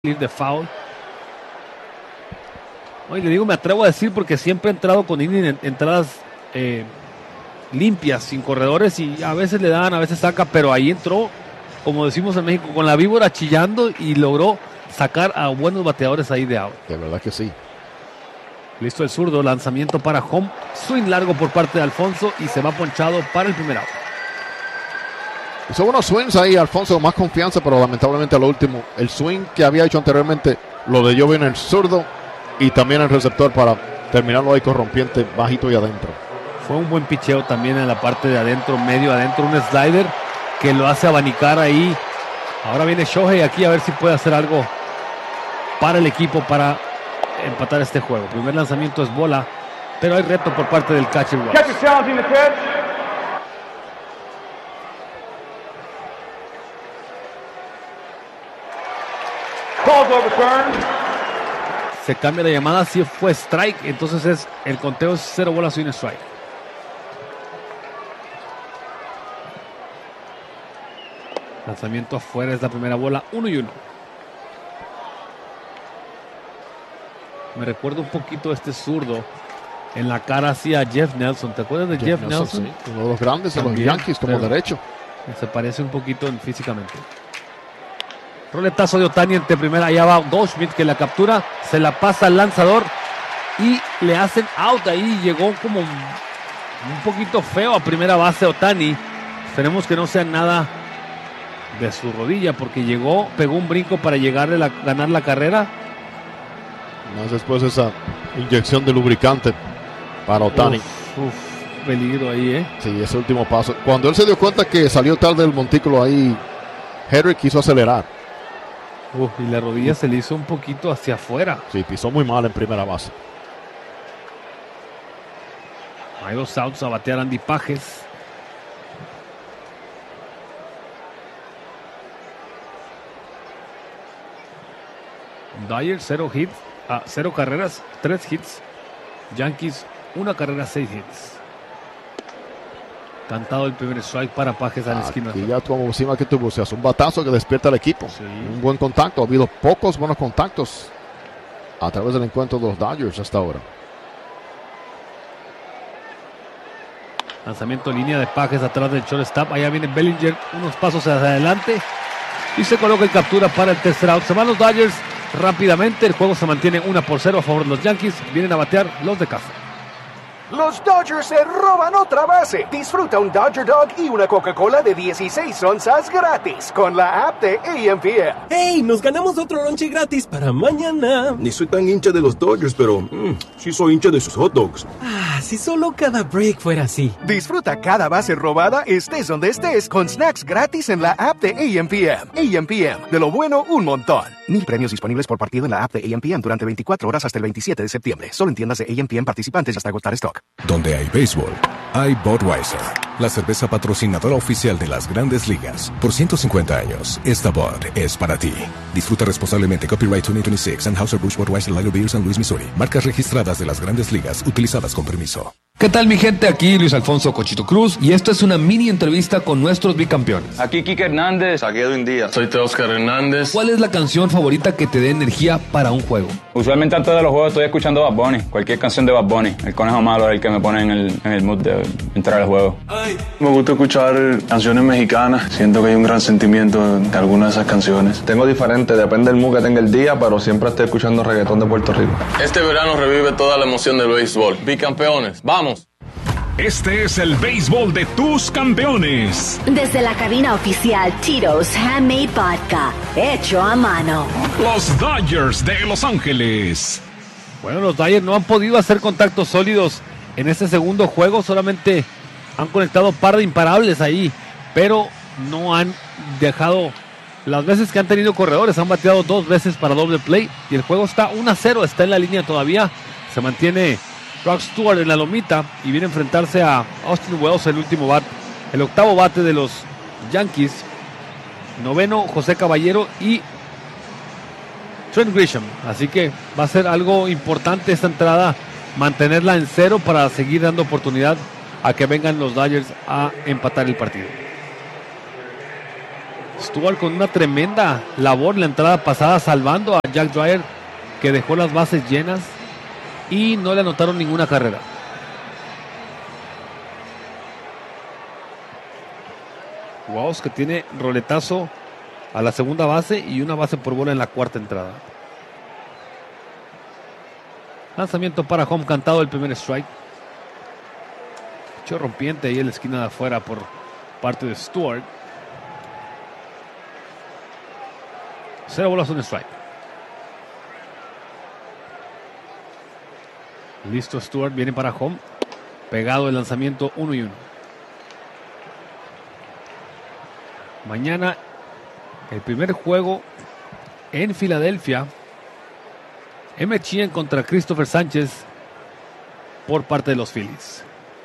de foul. Hoy le digo, me atrevo a decir porque siempre he entrado con entradas limpias, sin corredores, y a veces le dan, a veces saca, pero ahí entró, como decimos en México, con la víbora chillando y logró sacar a buenos bateadores ahí de out. De verdad que sí. Listo el zurdo, lanzamiento para home, swing largo por parte de Alfonso y se va ponchado para el primer out. Hizo buenos swings ahí, Alfonso, con más confianza, pero lamentablemente a lo último, el swing que había hecho anteriormente lo leyó bien el zurdo y también el receptor para terminarlo ahí corrompiente, bajito y adentro. Fue un buen picheo también en la parte de adentro, medio adentro, un slider que lo hace abanicar ahí. Ahora viene Shohei aquí a ver si puede hacer algo para el equipo para empatar este juego. Primer lanzamiento es bola, pero hay reto por parte del catcher. Se cambia la llamada, si fue strike, entonces el conteo es 0 bolas y 1 strike. Lanzamiento afuera, es la primera bola, 1-1. Me recuerda un poquito este zurdo en la cara hacia Jeff Nelson. ¿Te acuerdas de Jeff Nelson? Sí, uno de los grandes de los Yankees como derecho. Se parece un poquito físicamente. Roletazo de Ohtani entre primera, allá va Goldschmidt que la captura, se la pasa al lanzador y le hacen out ahí. Llegó como un poquito feo a primera base Ohtani. Esperemos que no sea nada de su rodilla porque llegó, pegó un brinco para llegarle a ganar la carrera. Más después esa inyección de lubricante para Ohtani. Peligro ahí, Sí, ese último paso. Cuando él se dio cuenta que salió tarde del montículo ahí, Henry quiso acelerar. Y la rodilla se le hizo un poquito hacia afuera. Sí, pisó muy mal en primera base. Hay 2 outs a batear Andy Pages. Dyer 0 hits, 0 carreras, 3 hits. Yankees 1 carrera, 6 hits. Cantado el primer strike para Pages a la esquina. Y ya como encima que tuvo, o sea, es un batazo que despierta al equipo. Sí. Un buen contacto. Ha habido pocos buenos contactos a través del encuentro de los Dodgers hasta ahora. Lanzamiento línea de Pages atrás del shortstop. Allá viene Bellinger unos pasos hacia adelante y se coloca el captura para el tercer out. Se van los Dodgers rápidamente. El juego se mantiene 1-0 a favor de los Yankees. Vienen a batear los de casa. Los Dodgers se roban otra base. Disfruta un Dodger Dog y una Coca-Cola de 16 onzas gratis con la app de AM/PM. ¡Hey! Nos ganamos otro lonche gratis para mañana. Ni soy tan hincha de los Dodgers, pero sí soy hincha de sus hot dogs. Si solo cada break fuera así. Disfruta cada base robada, estés donde estés, con snacks gratis en la app de AM/PM. AM/PM, de lo bueno, un montón. 1000 premios disponibles por partido en la app de AM/PM durante 24 horas hasta el 27 de septiembre. Solo en tiendas de AM/PM participantes hasta agotar stock. Donde hay béisbol, hay Budweiser, la cerveza patrocinadora oficial de las Grandes Ligas. Por 150 años, esta Bud es para ti. Disfruta responsablemente. Copyright 2026, Anheuser-Busch Budweiser Lager Beer, San Luis, Missouri. Marcas registradas de las Grandes Ligas, utilizadas con permiso. ¿Qué tal, mi gente? Aquí Luis Alfonso Cochito Cruz y esto es una mini entrevista con nuestros bicampeones. Aquí Kike Hernández. Aquí Edwin Díaz. Soy Teóscar Hernández. ¿Cuál es la canción favorita que te dé energía para un juego? Usualmente antes de los juegos estoy escuchando Bad Bunny. Cualquier canción de Bad Bunny. El Conejo Malo es el que me pone en el mood de entrar al juego. Me gusta escuchar canciones mexicanas. Siento que hay un gran sentimiento en algunas de esas canciones. Tengo diferente, depende del mood que tenga el día, pero siempre estoy escuchando reggaetón de Puerto Rico. Este verano revive toda la emoción del béisbol. Bicampeones, ¡vamos! Este es el béisbol de tus campeones. Desde la cabina oficial Tito's Handmade Vodka, hecho a mano. Los Dodgers de Los Ángeles. Bueno, los Dodgers no han podido hacer contactos sólidos en este segundo juego. Solamente han conectado un par de imparables ahí, pero no han dejado las veces que han tenido corredores. Han bateado 2 veces para doble play y el juego está 1-0, está en la línea todavía. Se mantiene Rock Stewart en la lomita y viene a enfrentarse a Austin Wells, el octavo bate de los Yankees. Noveno, José Caballero y Trent Grisham. Así que va a ser algo importante esta entrada, mantenerla en 0 para seguir dando oportunidad a que vengan los Dodgers a empatar el partido. Stewart con una tremenda labor en la entrada pasada, salvando a Jack Dreyer, que dejó las bases llenas y no le anotaron ninguna carrera. Wells, que tiene roletazo a la segunda base y una base por bola en la cuarta entrada. Lanzamiento para home cantado, el primer strike. Picheo rompiente ahí en la esquina de afuera por parte de Stewart. 0 bolas, un strike. Listo, Stewart viene para home. Pegado el lanzamiento, 1-1. Mañana el primer juego en Filadelfia. Emmett Sheehan contra Christopher Sánchez por parte de los Phillies.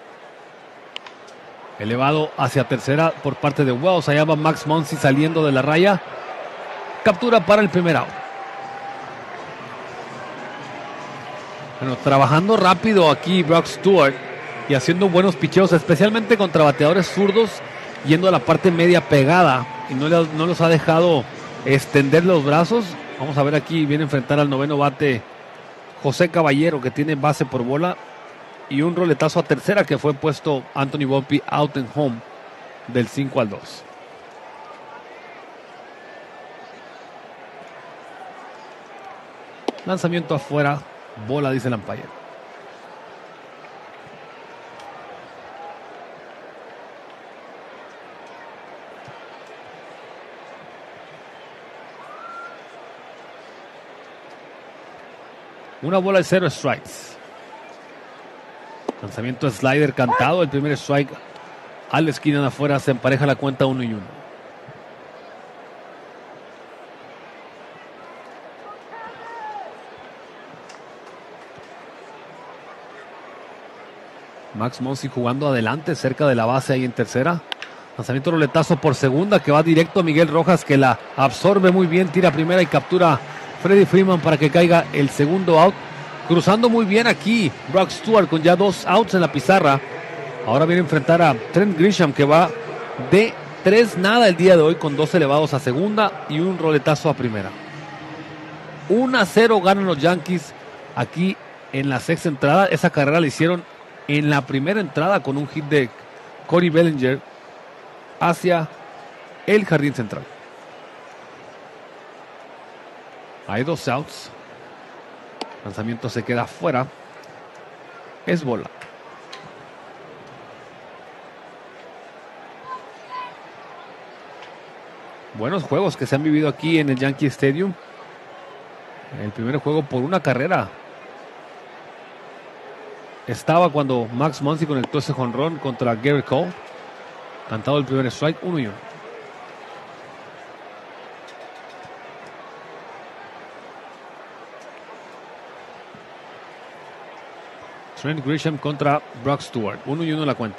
Elevado hacia tercera por parte de Wells. Allá va Max Muncy saliendo de la raya. Captura para el primer out. Bueno, trabajando rápido aquí Brock Stewart y haciendo buenos picheos, especialmente contra bateadores zurdos, yendo a la parte media pegada y no los ha dejado extender los brazos. Vamos a ver aquí, viene a enfrentar al noveno bate José Caballero, que tiene base por bola y un roletazo a tercera que fue puesto Anthony Volpe out and home del 5-2. Lanzamiento afuera, bola, dice el umpire. Una bola y 0 strikes. Lanzamiento slider cantado, el primer strike a la esquina de afuera, se empareja la cuenta 1-1. Max Muncy jugando adelante, cerca de la base ahí en tercera. Lanzamiento roletazo por segunda que va directo a Miguel Rojas, que la absorbe muy bien, tira primera y captura Freddie Freeman para que caiga el segundo out. Cruzando muy bien aquí Brock Stewart con ya 2 outs en la pizarra. Ahora viene a enfrentar a Trent Grisham, que va de 3-0 el día de hoy con 2 elevados a segunda y un roletazo a primera. 1-0 ganan los Yankees aquí en la sexta entrada. Esa carrera la hicieron en la primera entrada con un hit de Cody Bellinger hacia el jardín central. Hay 2 outs. Lanzamiento se queda fuera. Es bola. Buenos juegos que se han vivido aquí en el Yankee Stadium. El primer juego por una carrera estaba cuando Max Muncy conectó ese jonrón contra Gary Cole. Cantado el primer strike, 1-1. Trent Grisham contra Brock Stewart, 1-1 la cuenta.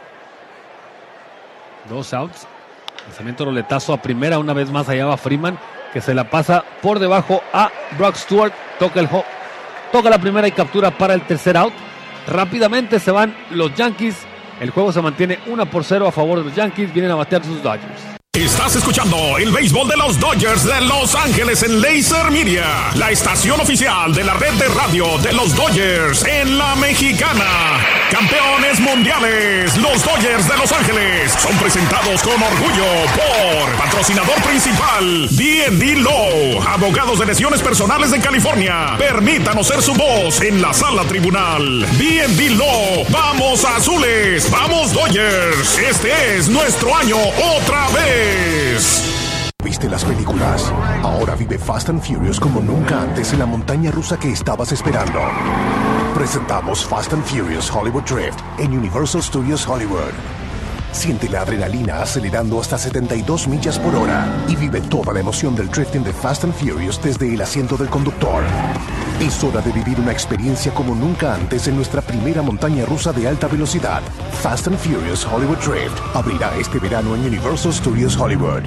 2 outs. Lanzamiento roletazo a primera, una vez más allá va Freeman, que se la pasa por debajo a Brock Stewart. Toca la primera y captura para el tercer out. Rápidamente se van los Yankees. El juego se mantiene 1-0 a favor de los Yankees. Vienen a batear sus Dodgers. Estás escuchando el béisbol de los Dodgers de Los Ángeles en Laser Media, la estación oficial de la red de radio de los Dodgers en la Mexicana. Campeones mundiales, los Dodgers de Los Ángeles son presentados con orgullo por patrocinador principal D&D Law, abogados de lesiones personales de California. Permítanos ser su voz en la sala tribunal. D&D Law, vamos azules, vamos Dodgers. Este es nuestro año otra vez. ¿Viste las películas? Ahora vive Fast and Furious como nunca antes en la montaña rusa que estabas esperando. Presentamos Fast and Furious Hollywood Drift en Universal Studios Hollywood. Siente la adrenalina acelerando hasta 72 millas por hora y vive toda la emoción del drifting de Fast and Furious desde el asiento del conductor. Es hora de vivir una experiencia como nunca antes en nuestra primera montaña rusa de alta velocidad. Fast and Furious Hollywood Drift abrirá este verano en Universal Studios Hollywood.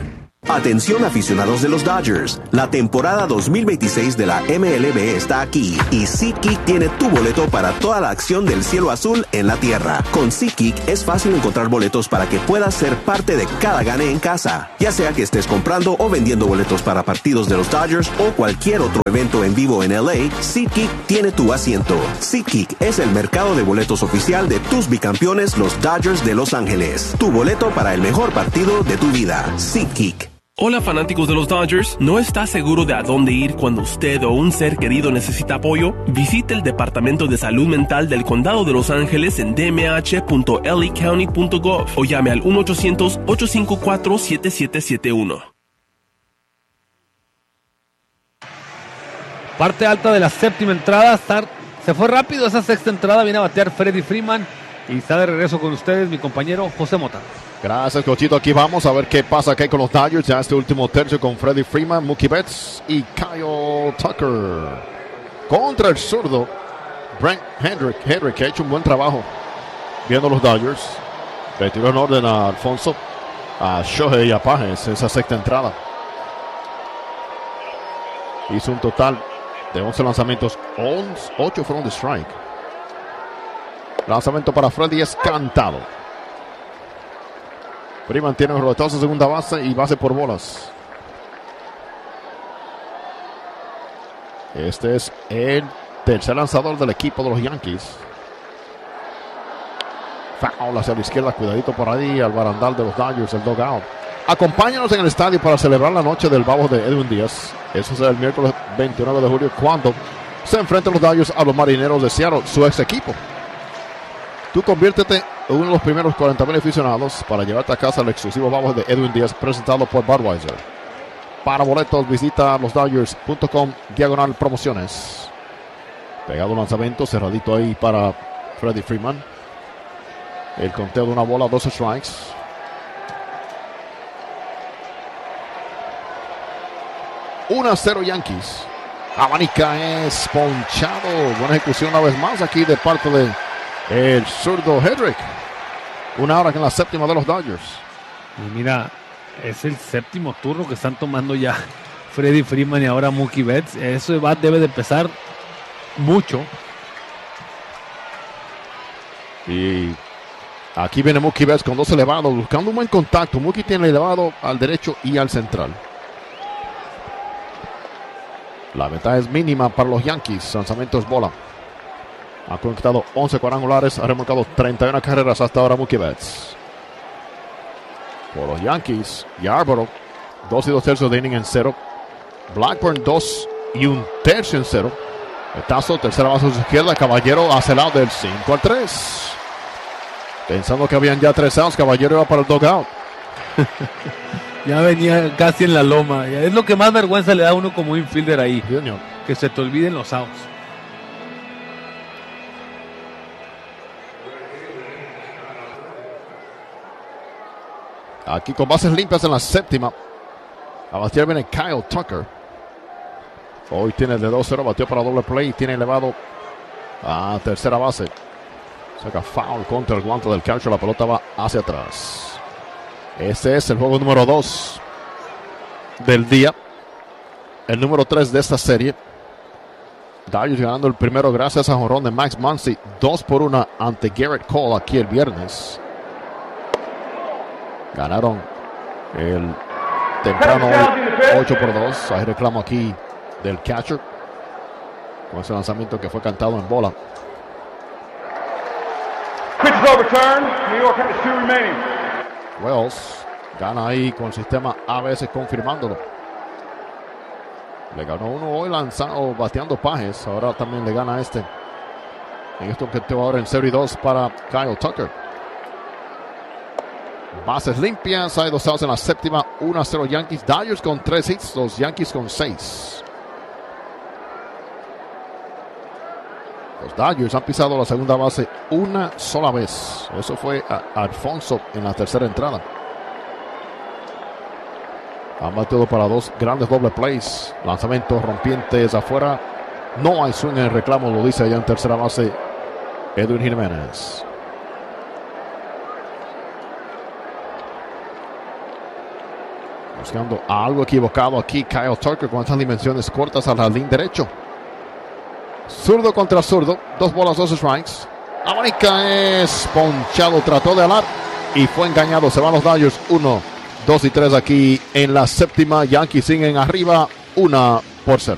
Atención aficionados de los Dodgers, la temporada 2026 de la MLB está aquí y SeatGeek tiene tu boleto para toda la acción del cielo azul en la tierra. Con SeatGeek es fácil encontrar boletos para que puedas ser parte de cada gane en casa, ya sea que estés comprando o vendiendo boletos para partidos de los Dodgers o cualquier otro evento en vivo en LA. SeatGeek tiene tu asiento. SeatGeek es el mercado de boletos oficial de tus bicampeones, los Dodgers de Los Ángeles. Tu boleto para el mejor partido de tu vida. SeatGeek. Hola fanáticos de los Dodgers, ¿no está seguro de a dónde ir cuando usted o un ser querido necesita apoyo? Visite el Departamento de Salud Mental del Condado de Los Ángeles en dmh.lacounty.gov o llame al 1-800-854-7771. Parte alta de la séptima entrada, se fue rápido esa sexta entrada, viene a batear Freddie Freeman y está de regreso con ustedes mi compañero José Mota. Gracias, Cochito. Aquí vamos a ver qué pasa aquí con los Dodgers. Ya este último tercio con Freddie Freeman, Mookie Betts y Kyle Tucker. Contra el zurdo, Brent Hendrick, que ha hecho un buen trabajo viendo los Dodgers. Retiró en orden a Alfonso, a Shohei y a Pages esa sexta entrada. Hizo un total de 11 lanzamientos, 8 fueron de strike. Lanzamiento para Freddie es cantado. Freeman tiene un roletazo a segunda base y base por bolas. Este es el tercer lanzador del equipo de los Yankees. Foul hacia la izquierda, cuidadito por ahí al barandal de los Dodgers, el dugout. Acompáñanos en el estadio para celebrar la noche del babo de Edwin Díaz. Eso será el miércoles 29 de julio cuando se enfrentan los Dodgers a los Marineros de Seattle, su ex equipo. Tú conviértete en uno de los primeros 40,000 aficionados para llevarte a casa el exclusivo babo de Edwin Díaz presentado por Budweiser. Para boletos visita losdodgers.com/promociones. Pegado lanzamiento, cerradito ahí para Freddie Freeman. El conteo de una bola, 12 strikes. ...1-0 Yankees. Abanica es ponchado. Buena ejecución una vez más aquí de parte de el zurdo Hendrick. Una hora en la séptima de los Dodgers. Y mira, es el séptimo turno que están tomando ya Freddie Freeman y ahora Mookie Betts. Eso debe de pesar mucho. Y aquí viene Mookie Betts con dos elevados, buscando un buen contacto. Mookie tiene elevado al derecho y al central. La ventaja es mínima para los Yankees. Lanzamiento es bola. Ha conectado 11 cuadrangulares, ha remolcado 31 carreras hasta ahora Mookie Betts. Por los Yankees, Yarborough, 2 2/3 de inning en 0. Blackburn, 2 1/3 en 0. Metazo, tercera base a su izquierda. Caballero hacia el lado del 5-3. Pensando que habían ya 3 outs, Caballero iba para el dugout. Ya venía casi en la loma. Es lo que más vergüenza le da a uno como infielder ahí. Sí, señor. Que se te olviden los outs. Aquí con bases limpias en la séptima. A batear viene Kyle Tucker. Hoy tiene de 2-0, batió para doble play y tiene elevado a tercera base. Saca foul contra el guante del catcher, la pelota va hacia atrás. Este es el juego número 2 del día. El número 3 de esta serie. Dodgers ganando el primero gracias a jonrón de Max Muncy. 2-1 ante Garrett Cole aquí el viernes. Ganaron el temprano 8-2. Hay reclamo aquí del catcher con ese lanzamiento que fue cantado en bola. Wells gana ahí con el sistema ABS confirmándolo. Le ganó uno hoy lanzando, bateando Pages. Ahora también le gana este. En esto que tengo ahora en 0-2 para Kyle Tucker. Bases limpias, hay 2 outs en la séptima, 1-0 Yankees. Dodgers con 3 hits, los Yankees con 6. Los Dodgers han pisado la segunda base una sola vez. Eso fue a Alfonso en la tercera entrada. Han batido para 2 grandes doble plays. Lanzamientos rompientes afuera. No hay swing en el reclamo, lo dice allá en tercera base Edwin Jiménez. Buscando algo equivocado aquí Kyle Tucker con estas dimensiones cortas al jardín derecho. Zurdo contra zurdo. 2 bolas, 2 strikes. Abanica es ponchado. Trató de alar y fue engañado. Se van los Dodgers. 1, 2 y 3 aquí en la séptima. Yankees siguen arriba 1-0.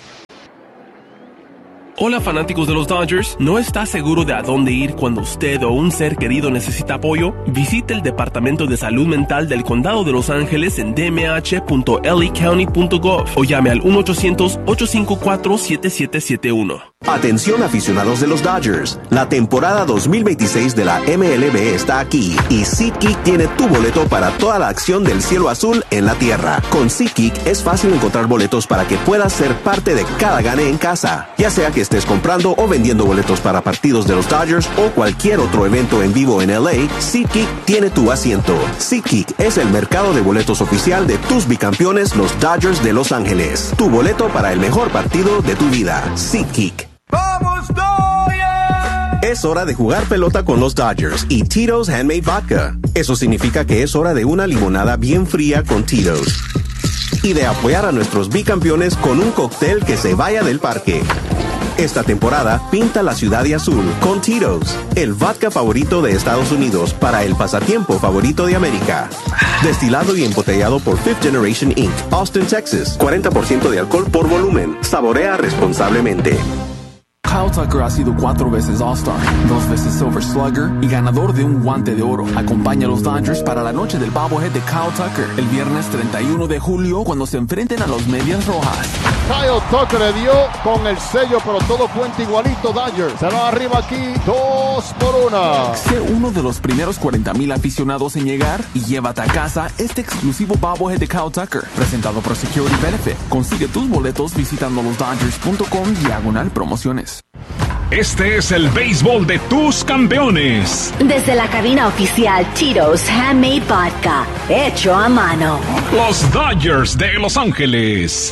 Hola fanáticos de los Dodgers, ¿no está seguro de a dónde ir cuando usted o un ser querido necesita apoyo? Visite el Departamento de Salud Mental del Condado de Los Ángeles en dmh.lacounty.gov o llame al 1-800-854-7771. Atención aficionados de los Dodgers, la temporada 2026 de la MLB está aquí y SeatGeek tiene tu boleto para toda la acción del cielo azul en la tierra. Con SeatGeek es fácil encontrar boletos para que puedas ser parte de cada gane en casa, ya sea que estés comprando o vendiendo boletos para partidos de los Dodgers o cualquier otro evento en vivo en LA. SeatGeek tiene tu asiento. SeatGeek es el mercado de boletos oficial de tus bicampeones, los Dodgers de Los Ángeles. Tu boleto para el mejor partido de tu vida. SeatGeek. ¡Vamos, Dodgers! Es hora de jugar pelota con los Dodgers y Tito's Handmade Vodka. Eso significa que es hora de una limonada bien fría con Tito's. Y de apoyar a nuestros bicampeones con un cóctel que se vaya del parque. Esta temporada, pinta la ciudad de azul con Tito's, el vodka favorito de Estados Unidos para el pasatiempo favorito de América. Destilado y embotellado por Fifth Generation Inc., Austin, Texas. 40% de alcohol por volumen. Saborea responsablemente. Kyle Tucker ha sido 4 veces All-Star, 2 veces Silver Slugger y ganador de un guante de oro. Acompaña a los Dodgers para la noche del bobblehead de Kyle Tucker, el viernes 31 de julio cuando se enfrenten a los Medias Rojas. Kyle Tucker le dio con el sello, pero todo cuenta igualito. Dodgers se va arriba aquí 2-1. Sé uno de los primeros 40,000 aficionados en llegar y llévate a casa este exclusivo bobblehead de Kyle Tucker, presentado por Security Benefit. Consigue tus boletos visitando losdodgers.com/promociones. Este es el béisbol de tus campeones. Desde la cabina oficial Tito's Handmade Vodka, hecho a mano. Los Dodgers de Los Ángeles.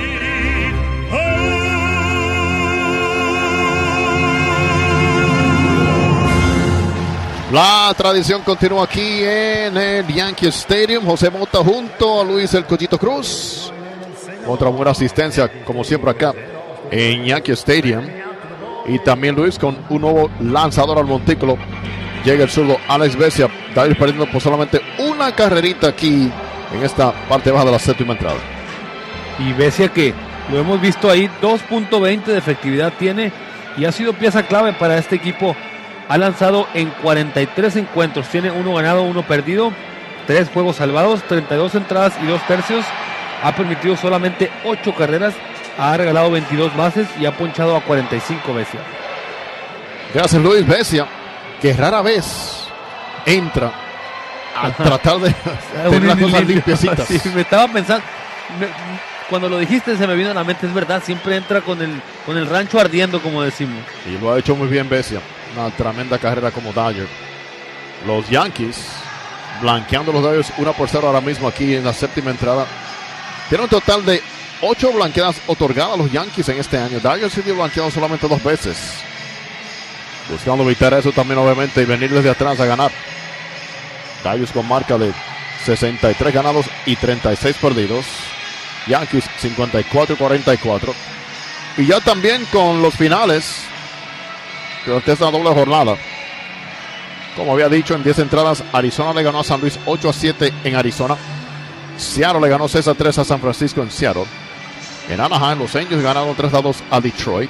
La tradición continúa aquí en el Yankee Stadium. José Mota junto a Luis el Cochito Cruz. Otra buena asistencia, como siempre acá en Yankee Stadium. Y también Luis con un nuevo lanzador al montículo. Llega el zurdo Alex Vesia. Dodgers perdiendo por solamente una carrerita aquí en esta parte baja de la séptima entrada. Y Vesia, que lo hemos visto ahí, 2.20 de efectividad tiene y ha sido pieza clave para este equipo. Ha lanzado en 43 encuentros, tiene 1 ganado, 1 perdido, 3 juegos salvados, 32 entradas y 2 tercios. Ha permitido solamente 8 carreras, ha regalado 22 bases y ha ponchado a 45 Vesia. Gracias, Luis Vesia, que rara vez entra a tratar de tener las cosas limpiecitas. Sí, me estaba pensando, cuando lo dijiste se me vino a la mente, es verdad, siempre entra con el rancho ardiendo, como decimos. Y lo ha hecho muy bien Vesia, una tremenda carrera como Dodger. Los Yankees blanqueando los Dodgers 1-0 ahora mismo aquí en la séptima entrada. Tiene un total de 8 blanqueadas otorgadas a los Yankees en este año. Dodgers se dio blanqueado solamente 2 veces. Buscando evitar eso también, obviamente, y venir desde atrás a ganar. Dodgers con marca de 63 ganados y 36 perdidos. Yankees 54-44. Y ya también con los finales, pero esta es una doble jornada. Como había dicho, en 10 entradas, Arizona le ganó a San Luis 8-7 en Arizona. Seattle le ganó 6-3 a San Francisco en Seattle. En Anaheim, los Angels ganaron 3-2 a Detroit.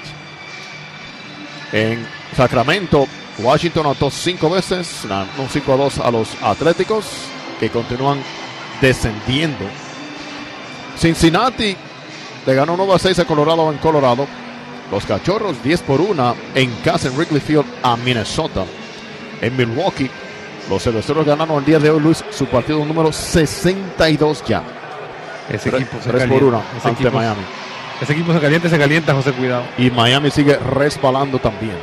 En Sacramento, Washington anotó 5 veces, un 5-2 a los Atléticos, que continúan descendiendo. Cincinnati le ganó 9-6 a Colorado en Colorado. Los Cachorros 10-1 en casa en Wrigley Field a Minnesota. En Milwaukee, los Cerveceros ganaron el día de hoy, Luis, su partido número 62 ya. Ese equipo se 3-1 ante Miami. Ese equipo se calienta, José, cuidado. Y Miami sigue resbalando también.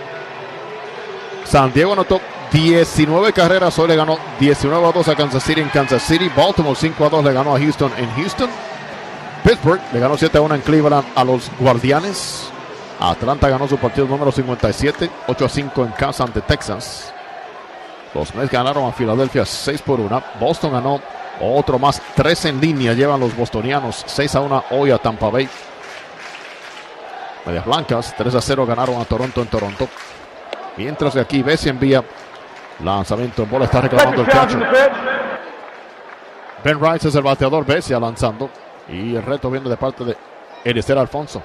San Diego anotó 19 carreras, hoy le ganó 19-2 a Kansas City en Kansas City. Baltimore 5-2 le ganó a Houston en Houston. Pittsburgh le ganó 7-1 en Cleveland a los Guardianes. Atlanta ganó su partido número 57, 8-5 en casa ante Texas. Los Mets ganaron a Filadelfia 6-1. Boston ganó Otro más, 3 en línea llevan los bostonianos, 6-1 hoy a Tampa Bay. Medias Blancas, 3-0 ganaron a Toronto en Toronto. Mientras que aquí Bessie envía lanzamiento en bola, está reclamando el catcher. Ben Rice es el bateador, Bessie lanzando. Y el reto viene de parte de Eliezer Alfonso,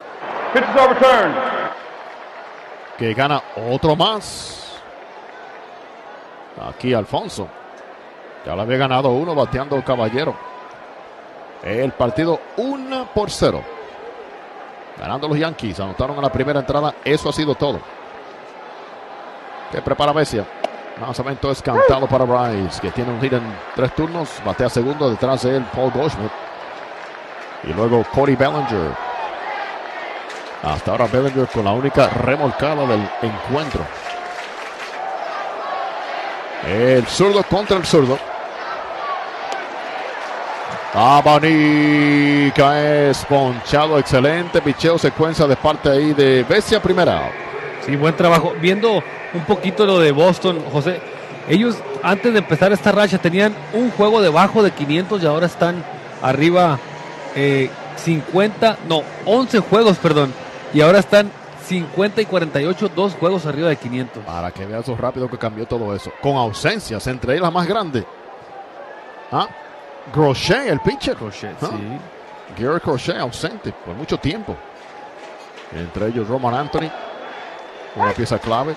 que gana otro más. Aquí Alfonso ya le había ganado uno bateando Caballero. El partido 1-0. Ganando los Yankees, anotaron en la primera entrada. Eso ha sido todo. Que prepara Bessie. Lanzamiento es cantado para Bryce, que tiene un hit en 3 turnos. Batea segundo, detrás de él Paul Goldschmidt. Y luego Cody Bellinger. Hasta ahora Bellinger con la única remolcada del encuentro. El zurdo contra el zurdo. Abanica es ponchado. Excelente picheo, secuencia de parte ahí de Bessie, primera. Sí, buen trabajo. Viendo un poquito lo de Boston, José, ellos antes de empezar esta racha tenían un juego debajo de 500 y ahora están arriba 11 juegos, perdón, y ahora están 50 y 48, 2 juegos arriba de 500. Para que veas lo rápido que cambió todo eso. Con ausencias, entre ellas la más grande. Crochet, el pitcher. Crochet, sí. Garrett Crochet ausente por mucho tiempo. Entre ellos Roman Anthony, una pieza clave.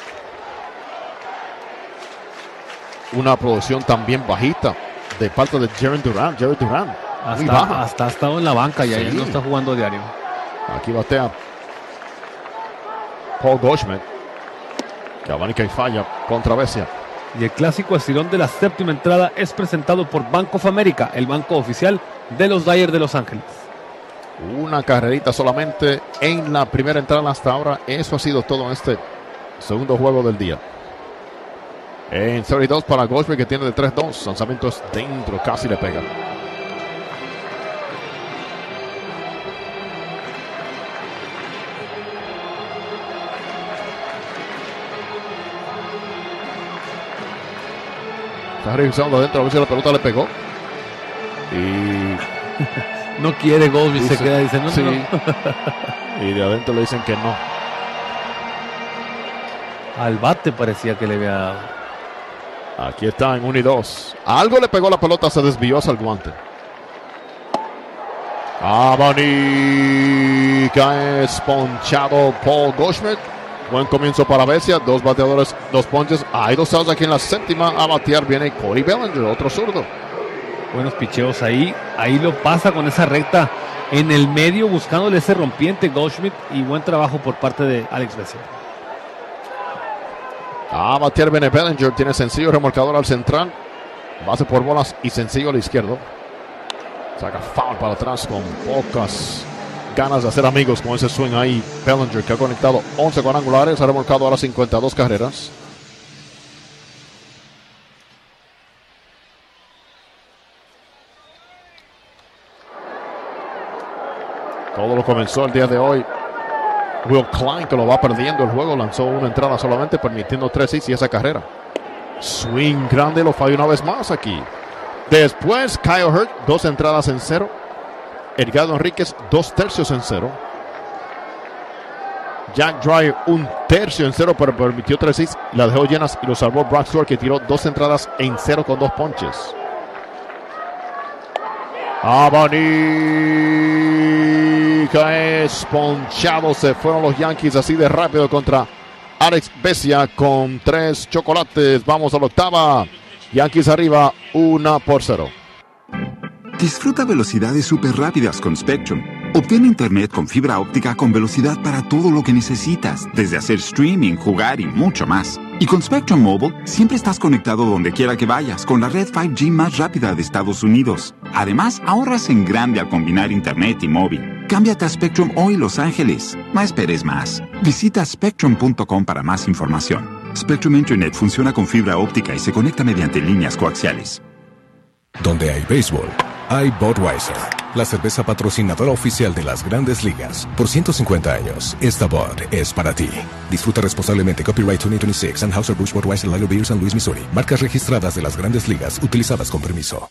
Una producción también bajita de parte de Jarren Duran. Hasta ha estado en la banca y ahí no está jugando diario. Aquí batea Paul Goldschmidt, que abanica y falla contra Bessie. Y el clásico estirón de la séptima entrada es presentado por Bank of America, el banco oficial de los Dodgers de Los Ángeles. Una carrerita solamente en la primera entrada hasta ahora. Eso ha sido todo en este segundo juego del día. En 32 para Goldschmidt, que tiene de 3-2. Lanzamiento es dentro, casi le pega. Está revisando adentro a ver si la pelota le pegó. Y no quiere Goldschmidt, se queda, dice no, sí. No. Y de adentro le dicen que no. Al bate parecía que le había dado. Aquí está en 1-2. Algo le pegó la pelota, se desvió hacia el guante. Abanica es ponchado Paul Goldschmidt. Buen comienzo para Bessie. 2 bateadores, 2 ponches. Hay 2 outs aquí en la séptima. A batear viene Cody Bellinger, otro zurdo. Buenos picheos ahí. Ahí lo pasa con esa recta en el medio, buscándole ese rompiente Goldschmidt. Y buen trabajo por parte de Alex Bessie. A batear viene Bellinger. Tiene sencillo remolcador al central. Base por bolas y sencillo al izquierdo. Saca foul para atrás con pocas ganas de hacer amigos con ese swing ahí. Bellinger, que ha conectado 11 cuadrangulares, ha remolcado ahora 52 carreras. Todo lo comenzó el día de hoy. Will Klein, que lo va perdiendo el juego, lanzó una entrada solamente, permitiendo 3 hits y esa carrera. Swing grande, lo falló una vez más aquí. Después Kyle Hurt, 2 entradas en 0. Edgardo Enríquez, 2 tercios en 0. Jack Dreyer, 1 tercio en 0, pero permitió 3 hits. La dejó llenas y lo salvó Brock Stewart, que tiró 2 entradas en 0 con 2 ponches. Abanica es ponchado. Se fueron los Yankees así de rápido contra Alex Bessie con 3 chocolates. Vamos a la octava. Yankees arriba 1-0. Disfruta velocidades súper rápidas con Spectrum. Obtén internet con fibra óptica con velocidad para todo lo que necesitas, desde hacer streaming, jugar y mucho más. Y con Spectrum Mobile, siempre estás conectado donde quiera que vayas con la red 5G más rápida de Estados Unidos. Además, ahorras en grande al combinar internet y móvil. Cámbiate a Spectrum hoy, Los Ángeles. No esperes más. Visita spectrum.com para más información. Spectrum Internet funciona con fibra óptica y se conecta mediante líneas coaxiales. Donde hay béisbol, hay Budweiser, la cerveza patrocinadora oficial de las Grandes Ligas. Por 150 años, esta Bud es para ti. Disfruta responsablemente. Copyright 2026, Anheuser-Busch Budweiser Lager Beer, San Luis, Missouri. Marcas registradas de las Grandes Ligas, utilizadas con permiso.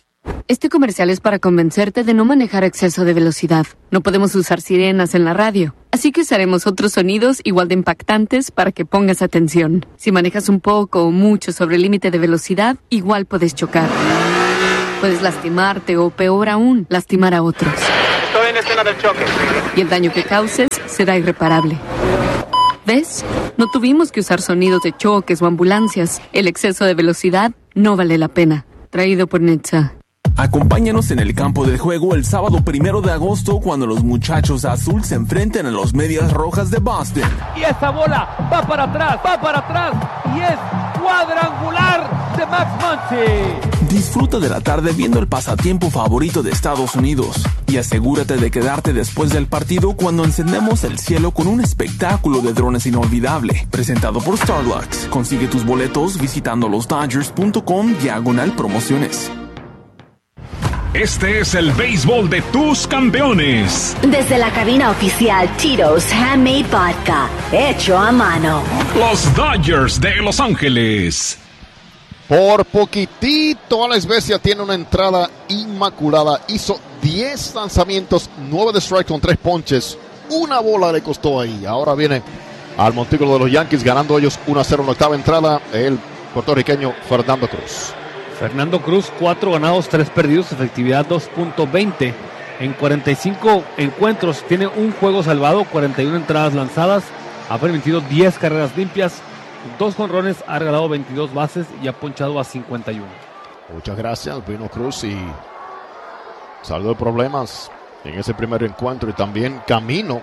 Este comercial es para convencerte de no manejar a exceso de velocidad. No podemos usar sirenas en la radio, así que usaremos otros sonidos igual de impactantes para que pongas atención. Si manejas un poco o mucho sobre el límite de velocidad, igual puedes chocar. Puedes lastimarte o, peor aún, lastimar a otros. Estoy en escena del choque. Y el daño que causes será irreparable. ¿Ves? No tuvimos que usar sonidos de choques o ambulancias. El exceso de velocidad no vale la pena. Traído por NHTSA. Acompáñanos en el campo de juego el sábado 1 de agosto cuando los muchachos azul se enfrenten a los Medias Rojas de Boston. Y esa bola va para atrás y es cuadrangular de Max Muncy. Disfruta de la tarde viendo el pasatiempo favorito de Estados Unidos y asegúrate de quedarte después del partido cuando encendemos el cielo con un espectáculo de drones inolvidable. Presentado por Starlux. Consigue tus boletos visitando losdodgers.com/promociones. Este es el béisbol de tus campeones. Desde la cabina oficial Tito's Handmade Vodka, hecho a mano. Los Dodgers de Los Ángeles. Por poquitito, Alex Vesia tiene una entrada inmaculada. Hizo 10 lanzamientos, 9 de strike con 3 ponches. Una bola le costó ahí. Ahora viene al montículo de los Yankees, ganando ellos 1-0 en la octava entrada, el puertorriqueño Fernando Cruz. Fernando Cruz, 4 ganados, 3 perdidos, efectividad 2.20. En 45 encuentros tiene un juego salvado, 41 entradas lanzadas, ha permitido 10 carreras limpias, 2 jonrones, ha regalado 22 bases y ha ponchado a 51. Muchas gracias, vino Cruz y salió de problemas en ese primer encuentro y también camino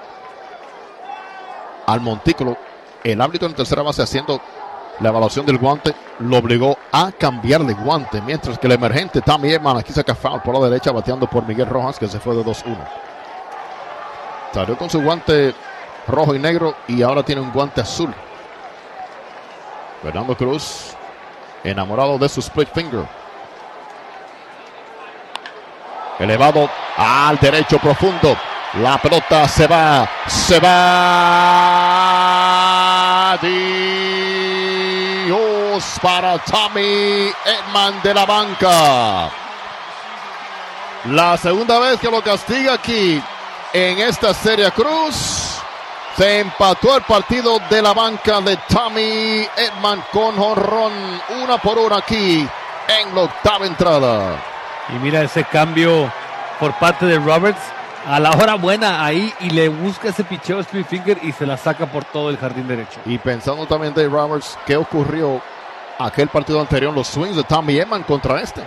al montículo. El árbitro en tercera base haciendo la evaluación del guante lo obligó a cambiar de guante, mientras que el emergente Tommy Edman aquí saca foul por la derecha, bateando por Miguel Rojas, que se fue de 2-1. Salió con su guante rojo y negro y ahora tiene un guante azul. Fernando Cruz, enamorado de su split finger. Elevado al derecho profundo. La pelota se va. Dios para Tommy Edman de la banca. La segunda vez que lo castiga aquí en esta serie Cruz. Se empató el partido de la banca de Tommy Edman con jonrón 1-1 aquí en la octava entrada. Y mira ese cambio por parte de Roberts a la hora buena ahí y le busca ese picheo split finger y se la saca por todo el jardín derecho. Y pensando también de Roberts, ¿qué ocurrió aquel partido anterior? Los swings de Tommy Edman contra este.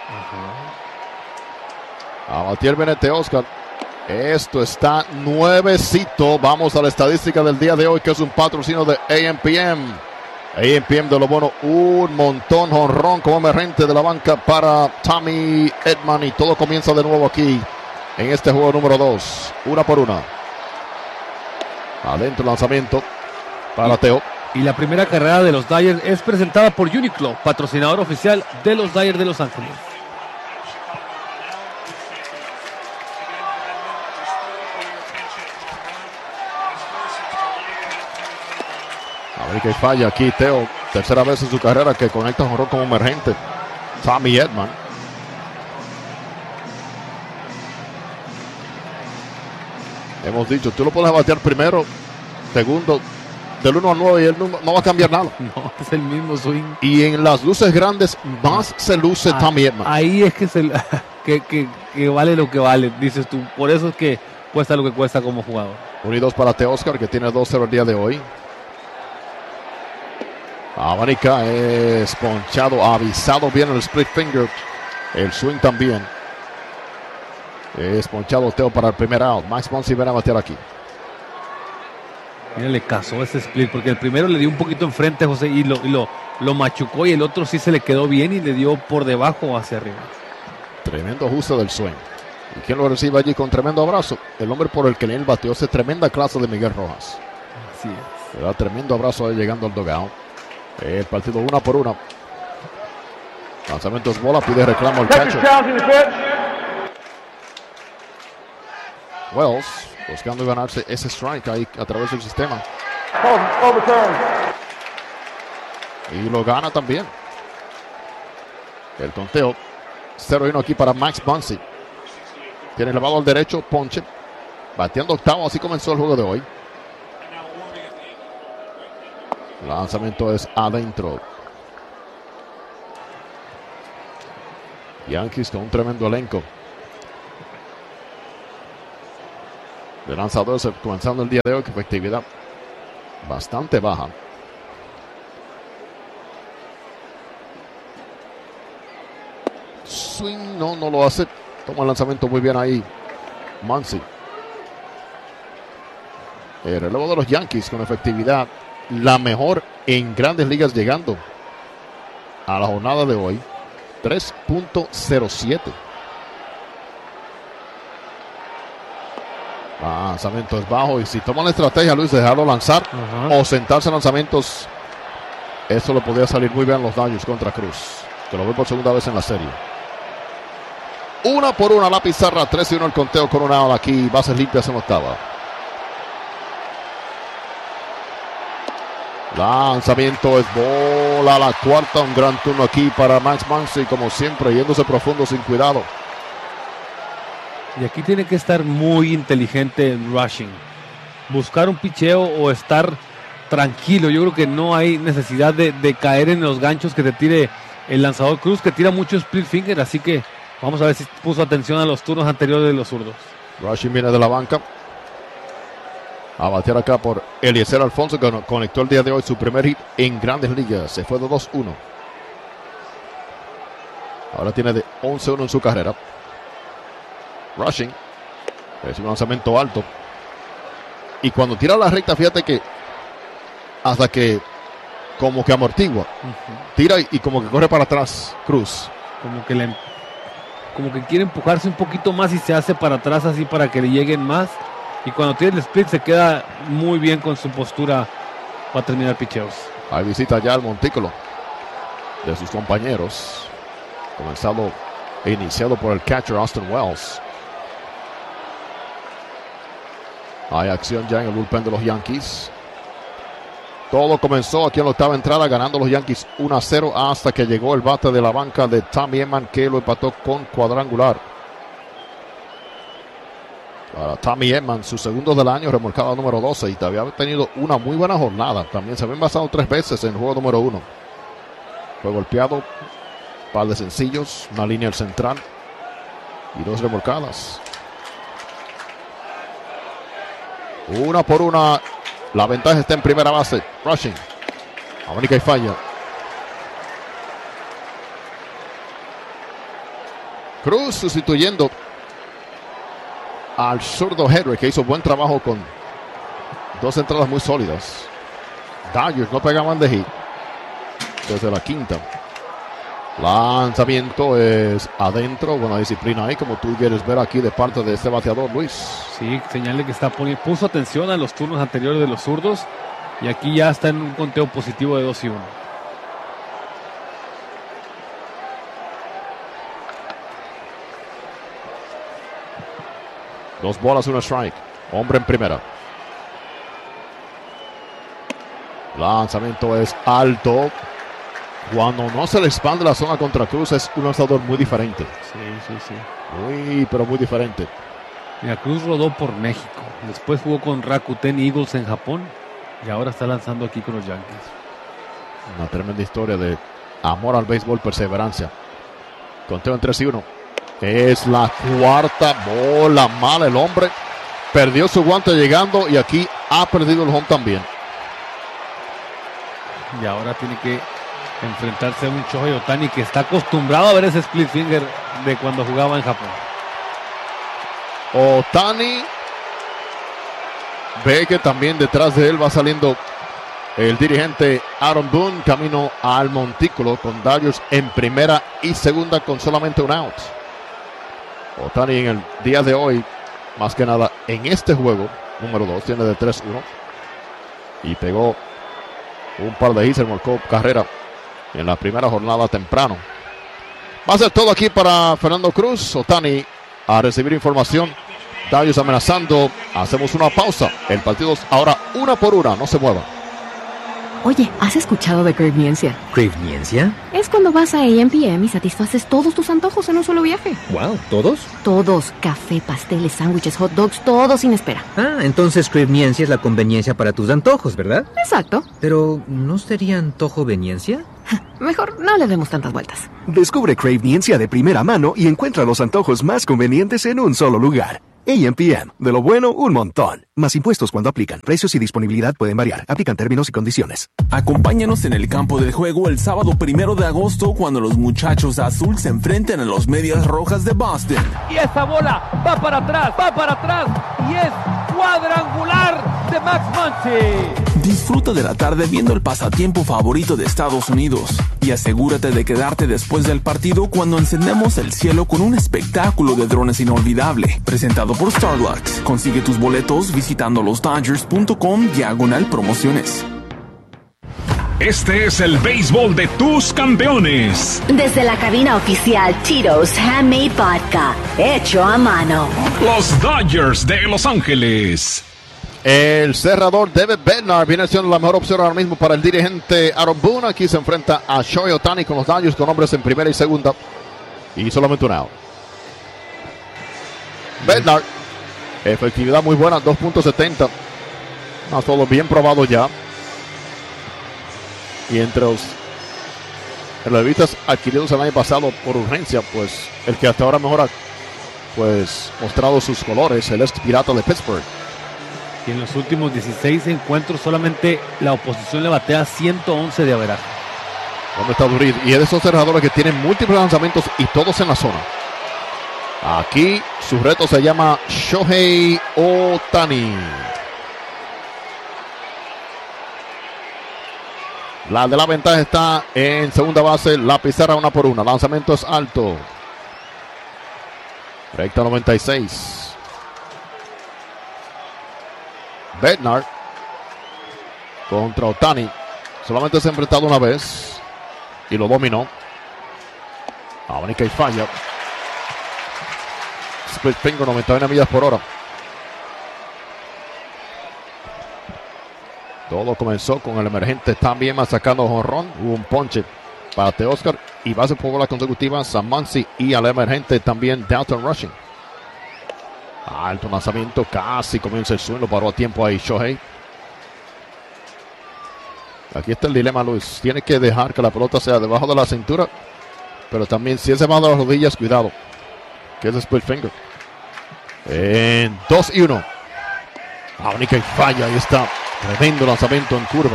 A Batier Benete Oscar. Esto está nuevecito. Vamos a la estadística del día de hoy, que es un patrocinio de AMPM. AMPM de lo bueno, un montón jonrón como emergente de la banca para Tommy Edman. Y todo comienza de nuevo aquí en este juego número 2. 1-1. Adentro el lanzamiento para Teo. Y la primera carrera de los Dodgers es presentada por Uniqlo, patrocinador oficial de los Dodgers de Los Ángeles. A ver qué falla aquí Teo. Tercera vez en su carrera que conecta jonrón como emergente. Tommy Edman. Hemos dicho, tú lo puedes batear primero, segundo, del 1 al 9 y él no va a cambiar nada. No, es el mismo swing. Y en las luces grandes más se luce Tommy Edman. Ahí es que, que vale lo que vale, dices tú. Por eso es que cuesta lo que cuesta como jugador. 1-2 para Teo Oscar, que tiene 2-0 el día de hoy. Abanica es ponchado, avisado bien el split finger. El swing también. Es ponchado Teo para el primer out. Max Muncy viene a batear aquí. Mira, le cazó ese split, porque el primero le dio un poquito enfrente, José, y lo machucó, y el otro sí se le quedó bien y le dio por debajo hacia arriba. Tremendo ajuste del swing. ¿Y quién lo recibe allí con tremendo abrazo? El hombre por el que él bateó esa tremenda clase de Miguel Rojas. Así es. Le da tremendo abrazo ahí llegando al dugout. El partido 1-1. Lanzamientos bola, pide reclamo al catcher. Wells buscando ganarse ese strike ahí a través del sistema. Y lo gana también. El conteo 0-1 aquí para Max Muncy. Tiene elevado al derecho, ponche. Bateando octavo, así comenzó el juego de hoy. Lanzamiento es adentro. Yankees con un tremendo elenco de lanzadores comenzando el día de hoy, con efectividad bastante baja. Swing, no lo hace. Toma el lanzamiento muy bien ahí Muncy. El relevo de los Yankees con efectividad la mejor en Grandes Ligas, llegando a la jornada de hoy 3.07. Lanzamiento es bajo, y si toma la estrategia, Luis, de dejarlo lanzar o sentarse en lanzamientos, eso le podría salir muy bien a los Dodgers contra Cruz, que lo ve por segunda vez en la serie. 1-1 la pizarra, 3-1 el conteo con un out aquí, bases limpias en octava. Lanzamiento es bola a la cuarta, un gran turno aquí para Max Muncy, como siempre, yéndose profundo sin cuidado. Y aquí tiene que estar muy inteligente en rushing, buscar un picheo o estar tranquilo. Yo creo que no hay necesidad de caer en los ganchos que te tire el lanzador Cruz, que tira mucho split finger, así que vamos a ver si puso atención a los turnos anteriores de los zurdos. Rushing viene de la banca a batear acá por Eliezer Alfonso, que conectó el día de hoy su primer hit en Grandes Ligas. Se fue de 2-1. Ahora tiene de 11-1 en su carrera. Rushing es un lanzamiento alto, y cuando tira la recta, fíjate que hasta que como que amortigua, tira y como que corre para atrás Cruz, como que quiere empujarse un poquito más y se hace para atrás, así para que le lleguen más. Y cuando tiene el split se queda muy bien con su postura para terminar picheos. Hay visita ya al montículo de sus compañeros, comenzado e iniciado por el catcher Austin Wells. Hay acción ya en el bullpen de los Yankees. Todo comenzó aquí en la octava entrada, ganando los Yankees 1-0 hasta que llegó el bate de la banca de Tommy Edman, que lo empató con cuadrangular. Para Tommy Edman, su segundo del año, remolcada número 12, y había tenido una muy buena jornada. También se había envasado 3 veces en el juego número 1. Fue golpeado, par de sencillos, una línea al central y 2 remolcadas. 1-1. La ventaja está en primera base. Rushing. Abanico y falla. Cruz sustituyendo al zurdo Henry, que hizo buen trabajo con 2 entradas muy sólidas. Dodgers no pegaban de hit desde la quinta. Lanzamiento es adentro. Buena disciplina ahí, como tú quieres ver aquí de parte de este bateador, Luis. Sí, señale que puso atención a los turnos anteriores de los zurdos, y aquí ya está en un conteo positivo de 2-1. Dos bolas, una strike. Hombre en primera. Lanzamiento es alto. Cuando no se le expande la zona contra Cruz, es un lanzador muy diferente. Sí. Muy, pero muy diferente. Mira, Cruz rodó por México, después jugó con Rakuten Eagles en Japón, y ahora está lanzando aquí con los Yankees. Una tremenda historia de amor al béisbol, perseverancia. Conteo en 3-1. Es la cuarta bola mala. El hombre perdió su guante llegando, y aquí ha perdido el home también. Y ahora tiene que enfrentarse a un Shohei Ohtani que está acostumbrado a ver ese split finger de cuando jugaba en Japón. Ohtani ve que también detrás de él va saliendo el dirigente Aaron Boone, camino al montículo, con Dodgers en primera y segunda con solamente un out. Ohtani en el día de hoy, más que nada en este juego número 2, tiene de 3-1 y pegó un par de hits, remolcó carrera en la primera jornada temprano. Va a ser todo aquí para Fernando Cruz. Ohtani a recibir información. Dodgers amenazando. Hacemos una pausa. El partido es ahora 1-1. No se mueva. Oye, ¿has escuchado de Cravniencia? ¿Cravniencia? Es cuando vas a AM/PM y satisfaces todos tus antojos en un solo viaje. Wow, ¿todos? Todos. Café, pasteles, sándwiches, hot dogs, todo sin espera. Ah, entonces Cravniencia es la conveniencia para tus antojos, ¿verdad? Exacto. Pero, ¿no sería antojoveniencia? Mejor no le demos tantas vueltas. Descubre Cravniencia de primera mano y encuentra los antojos más convenientes en un solo lugar. AM/PM. De lo bueno, un montón. Más impuestos cuando aplican. Precios y disponibilidad pueden variar. Aplican términos y condiciones. Acompáñanos en el campo del juego el sábado 1 de agosto cuando los muchachos azul se enfrenten a los Medias Rojas de Boston. Y esa bola va para atrás y es cuadrangular de Max Muncy. Disfruta de la tarde viendo el pasatiempo favorito de Estados Unidos y asegúrate de quedarte después del partido cuando encendemos el cielo con un espectáculo de drones inolvidable, presentado por Starlux. Consigue tus boletos visitando losdodgers.com/promociones. Este es el béisbol de tus campeones. Desde la cabina oficial Tito's Handmade Vodka, hecho a mano. Los Dodgers de Los Ángeles. El cerrador David Bednar viene siendo la mejor opción ahora mismo para el dirigente Aaron Boone. Aquí se enfrenta a Shohei Ohtani con los Dodgers con hombres en primera y segunda. Y solamente un out. Bednar, efectividad muy buena, 2.70. Más todo bien probado ya. Y entre los relevistas adquiridos el año pasado por urgencia, pues el que hasta ahora mejor ha mostrado sus colores, el ex pirata de Pittsburgh. Y en los últimos 16 encuentros solamente la oposición le batea 111 de averaje. ¿Dónde está Durid? Y es de esos cerradores que tienen múltiples lanzamientos y todos en la zona. Aquí su reto se llama Shohei Ohtani. La de la ventaja está en segunda base, la pizarra 1-1. Lanzamiento es alto. Recta 96. Bednar contra Ohtani. Solamente se ha enfrentado una vez y lo dominó. Abanica y falla. Split finger, 91 millas por hora. Todo comenzó con el emergente también sacando jonrón. Hubo un ponche para Teoscar y base por bola consecutiva Sam Muncy y al emergente también Dalton Rushing. Alto lanzamiento, casi comienza el swing, lo paró a tiempo ahí Shohei. Aquí está el dilema, Luis. Tiene que dejar que la pelota sea debajo de la cintura, pero también si es debajo de las rodillas, cuidado, que es split finger. En 2-1. Única y falla, ahí está. Tremendo lanzamiento en curva.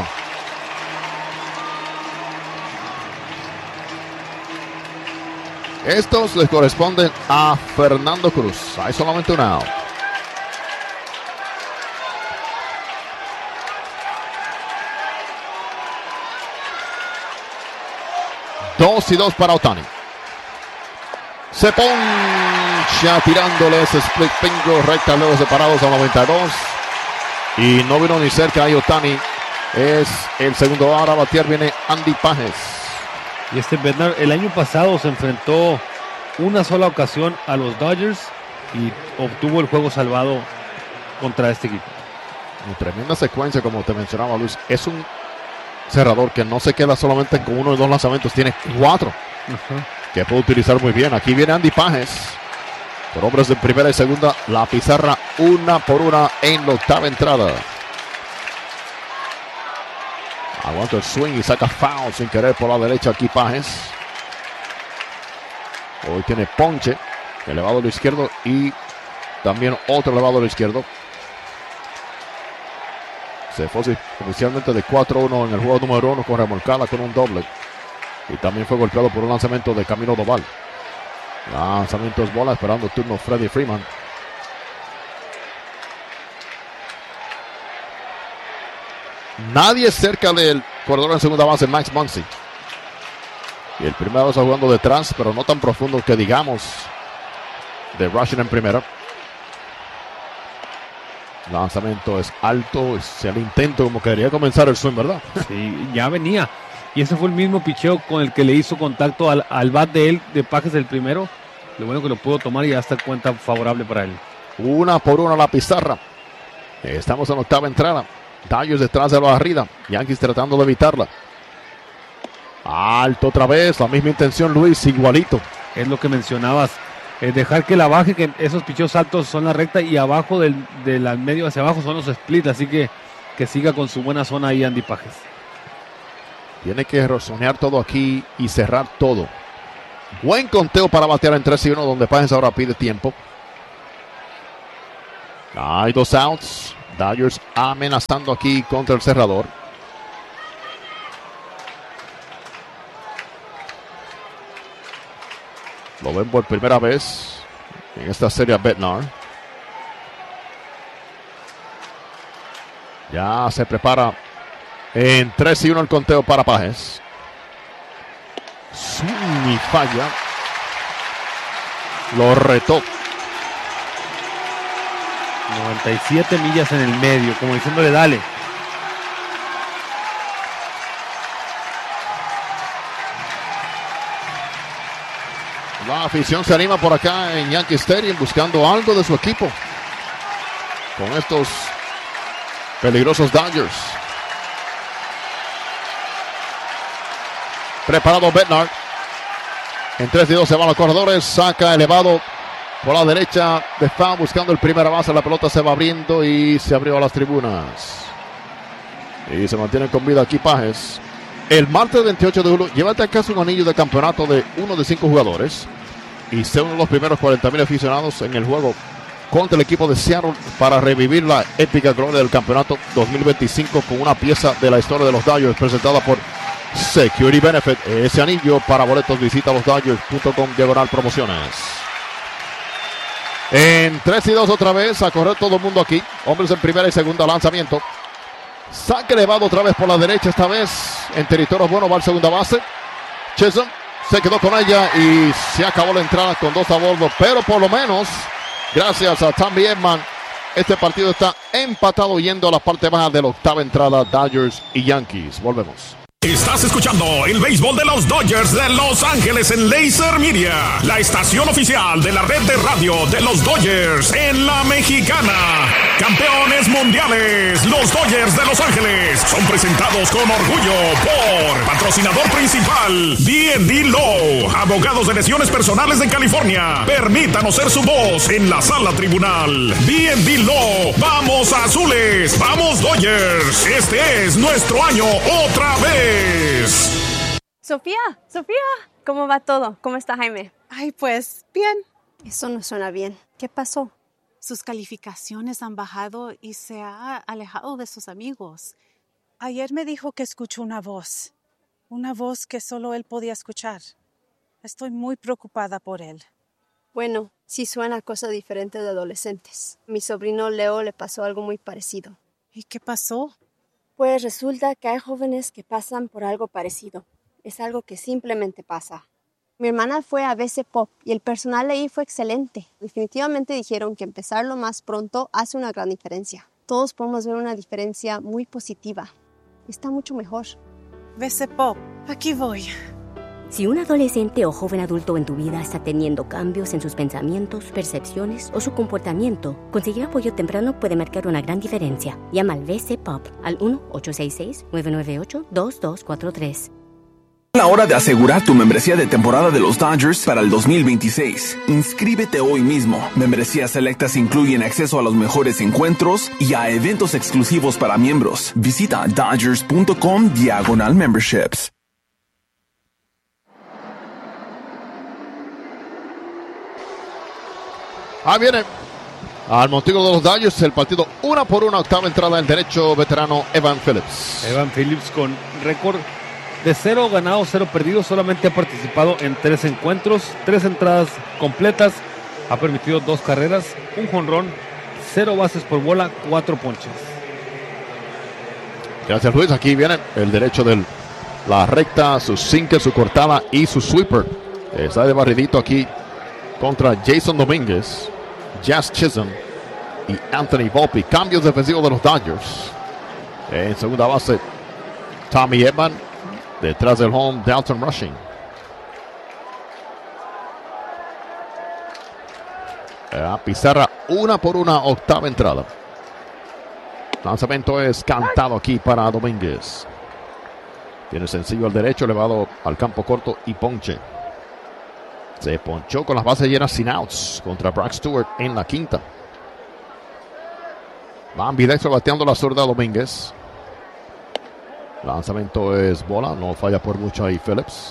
Estos les corresponden a Fernando Cruz. Hay solamente un out. Dos y dos para Ohtani. Se poncha tirándole ese split finger recta luego separados a 92. Y no vino ni cerca ahí Ohtani. Es el segundo ahora a batear viene Andy Pages. Y Bednar el año pasado se enfrentó una sola ocasión a los Dodgers y obtuvo el juego salvado contra este equipo. Una tremenda secuencia, como te mencionaba Luis. Es un cerrador que no se queda solamente con uno o dos lanzamientos, tiene cuatro que puede utilizar muy bien. Aquí viene Andy Pages por hombres de primera y segunda. La pizarra 1-1 en la octava entrada. Aguanta el swing y saca foul sin querer por la derecha aquí Pages. Hoy tiene ponche, elevado a lo izquierdo y también otro elevado a lo izquierdo. Se fue oficialmente de 4-1 en el juego número 1 con remolcada con un doble. Y también fue golpeado por un lanzamiento de camino Doval. Lanzamiento es bola, esperando turno Freddie Freeman. Nadie cerca del corredor en segunda base, Max Muncy. Y el primero está jugando detrás, pero no tan profundo que digamos, de Rushing en primera. Lanzamiento es alto, es el intento como que quería comenzar el swing, ¿verdad? Sí, ya venía. Y ese fue el mismo picheo con el que le hizo contacto al bat de él, de Pages el primero. Lo bueno que lo pudo tomar y ya está cuenta favorable para él. 1-1 la pizarra. Estamos en octava entrada. Dodgers detrás de la barrida. Yankees tratando de evitarla. Alto otra vez. La misma intención, Luis. Igualito. Es lo que mencionabas. Dejar que la baje, que esos picheos altos son la recta y abajo del medio hacia abajo son los splits. Así que siga con su buena zona ahí Andy Pages. Tiene que rozonear todo aquí y cerrar todo. Buen conteo para batear en 3-1, donde Pages ahora pide tiempo. Hay 2 outs. Dodgers amenazando aquí contra el cerrador. Lo ven por primera vez en esta serie a Bednar. Ya se prepara en 3-1 el conteo para Pages. Swing y falla. Lo retó. 97 millas en el medio, como diciéndole dale. La afición se anima por acá en Yankee Stadium buscando algo de su equipo con estos peligrosos Dodgers. Preparado Bednar. En 3-2 se van los corredores. Saca elevado por la derecha de foul buscando el primera base. La pelota se va abriendo y se abrió a las tribunas. Y se mantiene con vida aquí Pages. El martes 28 de julio, llévate a casa un anillo de campeonato de uno de 5 jugadores y sé uno de los primeros 40,000 aficionados en el juego contra el equipo de Seattle para revivir la épica gloria del campeonato 2025 con una pieza de la historia de los Dodgers presentada por Security Benefit. Ese anillo para boletos visita losdodgers.com/promociones. En 3-2 otra vez a correr todo el mundo aquí. Hombres en primera y segunda, lanzamiento. Saque elevado otra vez por la derecha, esta vez en territorio bueno, va al segunda base. Chisholm se quedó con ella y se acabó la entrada con 2 a bordo, pero por lo menos, gracias a Tommy Edman, este partido está empatado yendo a la parte baja de la octava entrada, Dodgers y Yankees. Volvemos. Estás escuchando el béisbol de los Dodgers de Los Ángeles en Laser Media, la estación oficial de la red de radio de los Dodgers en la Mexicana. Campeones mundiales, los Dodgers de Los Ángeles son presentados con orgullo por patrocinador principal D&D Law, abogados de lesiones personales de California. Permítanos ser su voz en la sala tribunal. D&D Law, vamos azules, vamos Dodgers. Este es nuestro año otra vez. Sofía, ¿cómo va todo? ¿Cómo está Jaime? Ay, pues, bien. Eso no suena bien. ¿Qué pasó? Sus calificaciones han bajado y se ha alejado de sus amigos. Ayer me dijo que escuchó una voz que solo él podía escuchar. Estoy muy preocupada por él. Bueno, sí suena cosa diferente de adolescentes. Mi sobrino Leo le pasó algo muy parecido. ¿Y qué pasó? Pues resulta que hay jóvenes que pasan por algo parecido. Es algo que simplemente pasa. Mi hermana fue a BC Pop y el personal ahí fue excelente. Definitivamente dijeron que empezarlo más pronto hace una gran diferencia. Todos podemos ver una diferencia muy positiva. Está mucho mejor. BC Pop, aquí voy. Si un adolescente o joven adulto en tu vida está teniendo cambios en sus pensamientos, percepciones o su comportamiento, conseguir apoyo temprano puede marcar una gran diferencia. Llama al BC Pop al 1-866-998-2243. La hora de asegurar tu membresía de temporada de los Dodgers para el 2026. Inscríbete hoy mismo. Membresías selectas incluyen acceso a los mejores encuentros y a eventos exclusivos para miembros. Visita dodgers.com/memberships. Viene al montículo de los Dodgers el partido 1-1, octava entrada, el derecho veterano Evan Phillips. Evan Phillips con récord de 0 ganados, 0 perdidos, solamente ha participado en 3 encuentros, 3 entradas completas, ha permitido 2 carreras, un jonrón, 0 bases por bola, 4 ponches. Gracias Luis, aquí viene el derecho de la recta, su sinker, su cortada y su sweeper. Está de barridito aquí contra Jason Domínguez, Jazz Chisholm y Anthony Volpe. Cambios defensivos de los Dodgers. En segunda base, Tommy Edman. Detrás del home, Dalton Rushing. Pizarra 1-1, octava entrada. Lanzamiento es cantado aquí para Domínguez. Tiene sencillo al derecho, elevado al campo corto y ponche. Se ponchó con las bases llenas sin outs contra Brock Stewart en la quinta. Va ambidextro bateando la zurda Domínguez. Lanzamiento es bola, no falla por mucho ahí Phillips.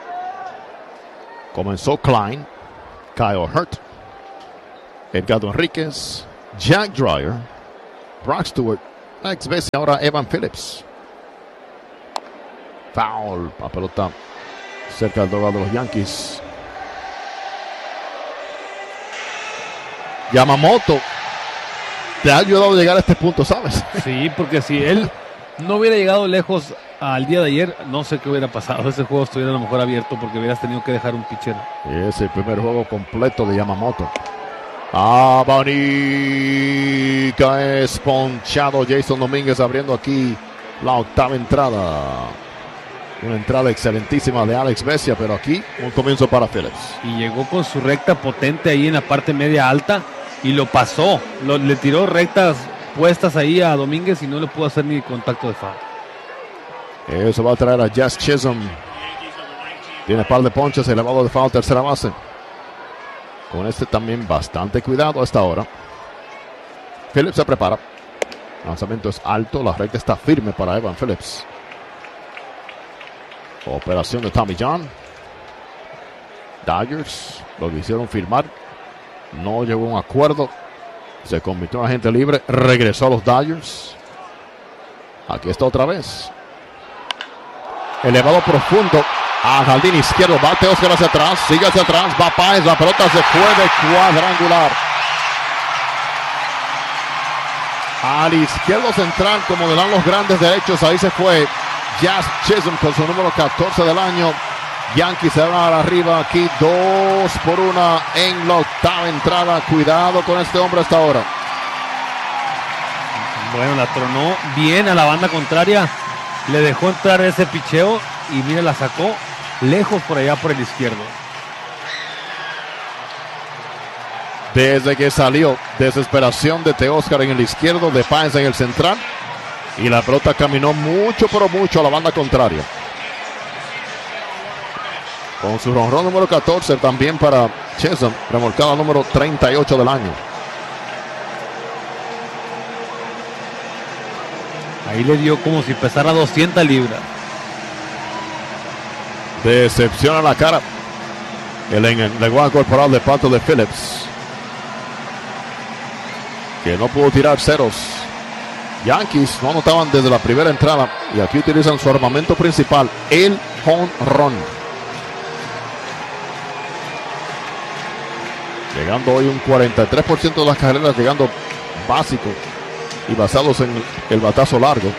Comenzó Klein, Kyle Hurt, Edgardo Enríquez, Jack Dreyer, Brock Stewart, ex vez y ahora Evan Phillips. Foul, la pelota cerca del doble de los Yankees. Yamamoto te ha ayudado a llegar a este punto, ¿sabes? Sí, porque si él no hubiera llegado lejos al día de ayer, no sé qué hubiera pasado. Ese juego estuviera a lo mejor abierto porque hubieras tenido que dejar un pitcher. Es el primer juego completo de Yamamoto. Abanica es ponchado. Jason Domínguez abriendo aquí la octava entrada. Una entrada excelentísima de Alex Vesia, pero aquí un comienzo para Phillips. Y llegó con su recta potente ahí en la parte media alta y lo pasó. Le tiró rectas puestas ahí a Domínguez y no le pudo hacer ni contacto de foul. Eso va a traer a Jazz Chisholm. Tiene par de ponches, elevado de foul, tercera base. Con este también bastante cuidado a esta hora. Phillips se prepara. Lanzamiento es alto, la recta está firme para Evan Phillips. Operación de Tommy John. Dodgers lo quisieron firmar. No llegó a un acuerdo. Se convirtió en agente libre. Regresó a los Dodgers. Aquí está otra vez. Elevado profundo a jardín izquierdo. Bate Oscar hacia atrás. Sigue hacia atrás. Va Páez. La pelota se fue de cuadrangular. Al izquierdo central, como le dan los grandes derechos. Ahí se fue Jazz Chisholm con su número 14 del año. Yankees se van arriba aquí 2-1 en la octava entrada. Cuidado con este hombre hasta ahora. Bueno, la tronó bien a la banda contraria. Le dejó entrar ese picheo y mira, la sacó lejos por allá por el izquierdo. Desde que salió, desesperación de Teóscar en el izquierdo, de Páez en el central. Y la pelota caminó mucho, pero mucho a la banda contraria. Con su jonrón número 14 también para Chisholm, remolcada número 38 del año. Ahí le dio como si pesara 200 libras. Decepción a la cara. El lenguaje corporal de Pato de Phillips, que no pudo tirar ceros. Yankees no anotaban desde la primera entrada y aquí utilizan su armamento principal, el jonrón. Llegando hoy un 43% de las carreras llegando básico y basados en el batazo largo.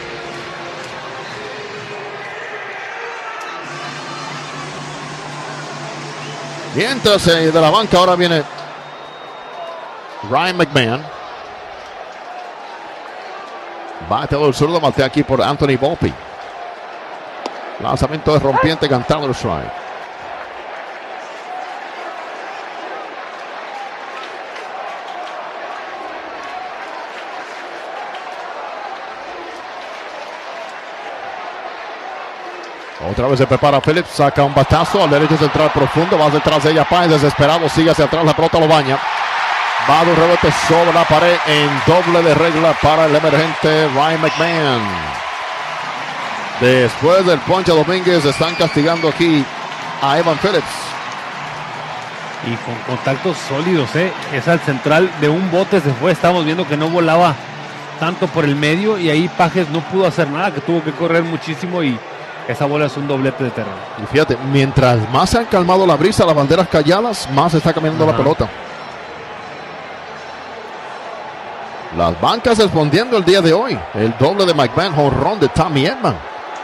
Mientras de la banca ahora viene Ryan McMahon. Bateador el zurdo, batea aquí por Anthony Volpe. Lanzamiento de rompiente, cantando el strike. Otra vez se prepara Phillips, saca un batazo al derecho central profundo, va detrás de ella Páez, desesperado, sigue hacia atrás, la pelota lo baña. Va de un rebote sobre la pared en doble de regla para el emergente Ryan McMahon. Después del ponche Domínguez están castigando aquí a Evan Phillips. Y con contactos sólidos, es al central de un bote se fue, estamos viendo que no volaba tanto por el medio y ahí Pajes no pudo hacer nada, que tuvo que correr muchísimo y esa bola es un doblete de terreno. Y fíjate, mientras más se han calmado la brisa, las banderas calladas, más está caminando la pelota. Las bancas respondiendo el día de hoy. El doble de McMahon, jonrón de Tommy Edman.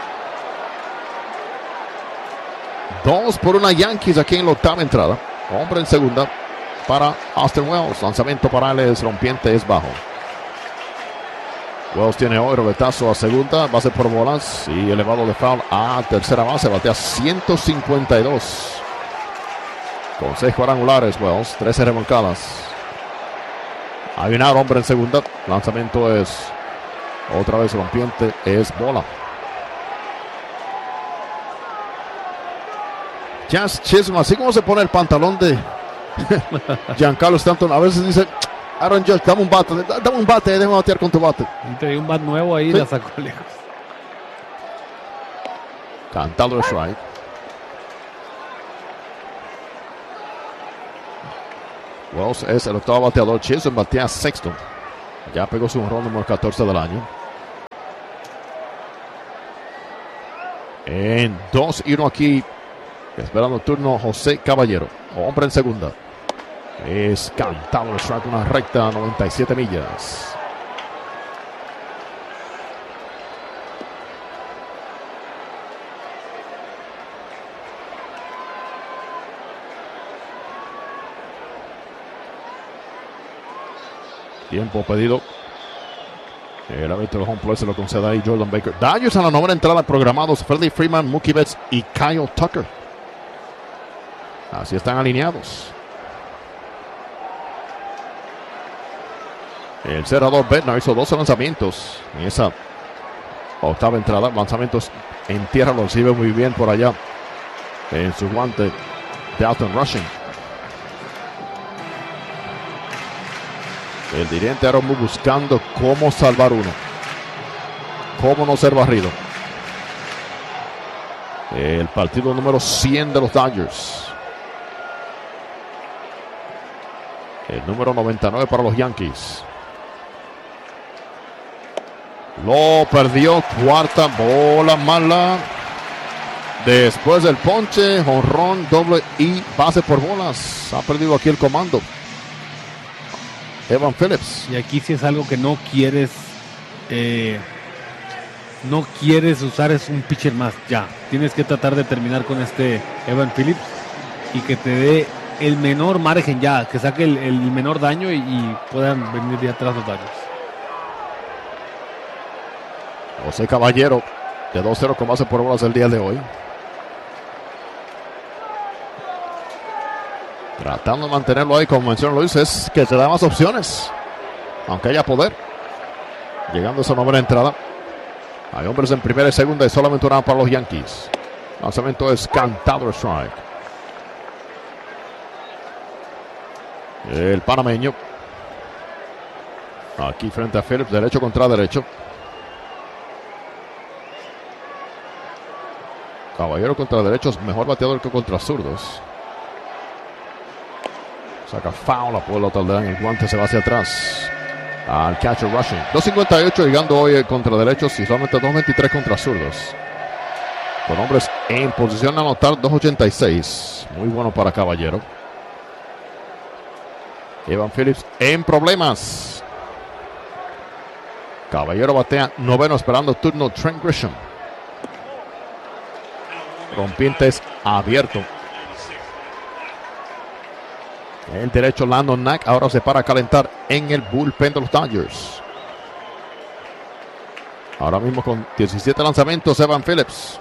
2-1 Yankees aquí en la octava entrada. Hombre en segunda para Austin Wells. Lanzamiento para él es rompiente, es bajo. Wells tiene hoy roletazo a segunda, base por bolas y elevado de foul a tercera base. Batea 152. Con 6 cuadrangulares Wells, 13 remolcadas. Hay un hombre en segunda. Lanzamiento es Otra vez rompiente, es bola. Jazz Chisholm, así como se pone el pantalón de Giancarlo Stanton, a veces dice: Aaron Judge, dame un bate, déjame batear con tu bate. Te dio un bat nuevo ahí, sí. La sacó lejos. Cantado el strike. Wells es el octavo bateador. Chisholm batea sexto. Ya pegó su honrón número 14 del año. En 2-1 aquí, esperando el turno José Caballero. Hombre en segunda. Es cantado el strike, una recta 97 millas. Tiempo pedido. El árbitro de home plate se lo concede ahí Jordan Baker. Dodgers a la novena entrada programados: Freddie Freeman, Mookie Betts y Kyle Tucker. Así están alineados. El cerrador Bednar hizo 12 lanzamientos en esa octava entrada. Lanzamientos en tierra, lo recibe muy bien por allá en su guante Dalton Rushing. El dirigente Aaron Boone buscando cómo salvar uno. Cómo no ser barrido. El partido número 100 de los Dodgers. El número 99 para los Yankees. Lo perdió. Cuarta bola mala. Después del ponche, jonrón, doble y base por bolas. Ha perdido aquí el comando Evan Phillips. Y aquí sí es algo que no quieres usar, es un pitcher más. Ya, tienes que tratar de terminar con este Evan Phillips y que te dé el menor margen ya, que saque el menor daño y puedan venir de atrás los daños. José Caballero de 2-0 con base por bolas el día de hoy. Tratando de mantenerlo ahí, como mencionó Luis, es que te da más opciones, aunque haya poder. Llegando a esa novena entrada, hay hombres en primera y segunda y solamente una para los Yankees. Lanzamiento es cantado, strike. El panameño aquí frente a Phillips, derecho contra derecho. Caballero contra derechos, mejor bateador que contra zurdos. Saca foul, la pelota le dan el guante, se va hacia atrás al catcher rushing. 2.58 llegando hoy contra derechos y solamente 2.23 contra zurdos. Con hombres en posición de anotar, 2.86. Muy bueno para Caballero. Evan Phillips en problemas. Caballero batea noveno esperando turno Trent Grisham. Rompientes abierto. El derecho Landon Knack ahora se para a calentar en el bullpen de los Dodgers. Ahora mismo con 17 lanzamientos Evan Phillips.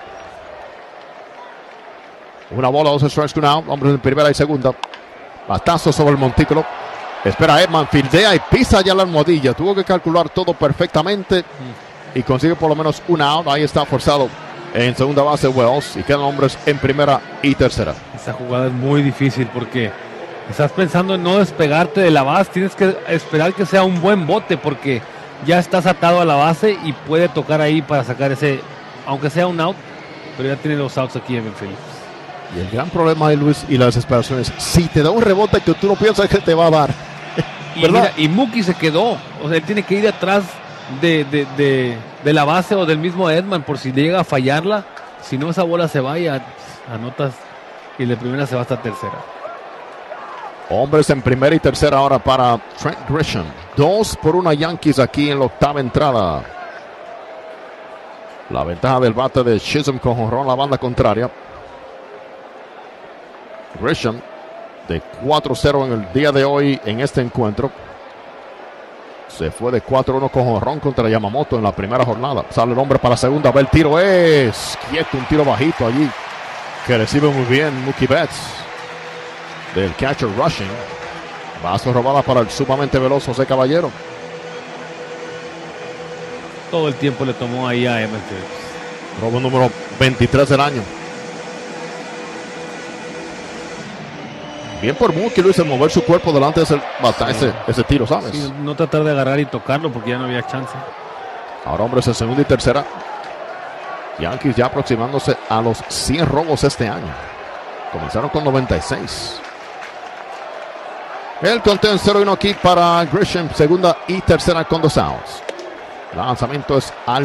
Una bola, 2 strikes, 1 out. Hombres en primera y segunda. Batazo sobre el montículo. Espera Edman, fildea y pisa ya la almohadilla. Tuvo que calcular todo perfectamente y consigue por lo menos 1 out. Ahí está forzado en segunda base Wells y quedan hombres en primera y tercera. Esa jugada es muy difícil porque estás pensando en no despegarte de la base. Tienes que esperar que sea un buen bote porque ya estás atado a la base y puede tocar ahí para sacar ese, aunque sea un out, pero ya tiene los outs aquí en Phillips. Y el gran problema de Luis y la desesperación es si te da un rebote que tú no piensas que te va a dar. Y mira, y Mookie se quedó, o sea, él tiene que ir atrás de la base o del mismo Edman por si llega a fallarla. Si no, esa bola se va y anotas y de primera se va hasta tercera. Hombres en primera y tercera ahora para Trent Grisham. 2-1 Yankees aquí en la octava entrada. La ventaja del bate de Chisholm con jonrón la banda contraria. Grisham de 4-0 en el día de hoy en este encuentro. Se fue de 4-1 con jonrón contra Yamamoto en la primera jornada. Sale el hombre para la segunda. Va el tiro. Es quieto, un tiro bajito allí que recibe muy bien Mookie Betts del catcher rushing. Base robada para el sumamente veloz José Caballero. Todo el tiempo le tomó ahí a Emmett. Robo número 23 del año. Bien por Mookie, lo hizo mover su cuerpo delante de ese tiro, ¿sabes? Sí, no tratar de agarrar y tocarlo porque ya no había chance. Ahora hombres en segunda y tercera. Yankees ya aproximándose a los 100 robos este año. Comenzaron con 96. El conteo en 0-1 aquí para Grisham. Segunda y tercera con 2 outs. Lanzamiento es al